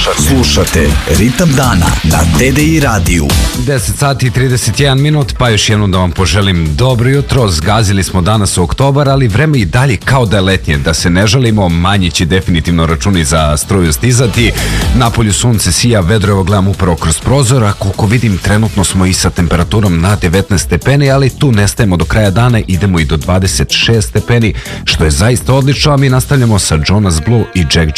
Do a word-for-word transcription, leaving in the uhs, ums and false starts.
Slušate, slušate Ritam dana na T D I radiju. deset sati i trideset jedan minut, pa još jednom da vam poželim dobro jutro. Zgazili smo danas u oktobar, ali vreme i dalje kao da je letnje. Da se ne žalimo, manji će definitivno računi za struju stizati. Napolju sunce sija, vedro, evo gledam upravo kroz prozor, a koliko vidim trenutno smo i sa temperaturom na devetnaest stepeni, ali tu nestajemo do kraja dana, idemo i do dvadeset šest stepeni, što je zaista odlično, a mi nastavljamo sa Jonas Blue i Jack